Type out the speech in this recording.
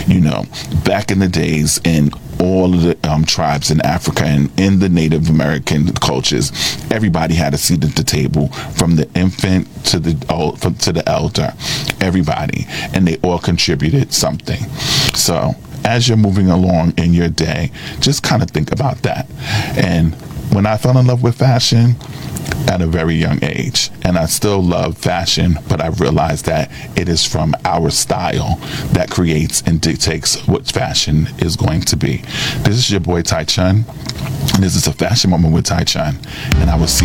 You know, back in the days, in all of the tribes in Africa and in the Native American cultures, everybody had a seat at the table, from the infant to the old, to the elder, everybody, and they all contributed something. So as you're moving along in your day, just kind of think about that. And when I fell in love with fashion, at a very young age, and I still love fashion, but I realized that it is from our style that creates and dictates what fashion is going to be. This is your boy Tai Chun, and this is a Fashion Moment with Tai Chun, and I will see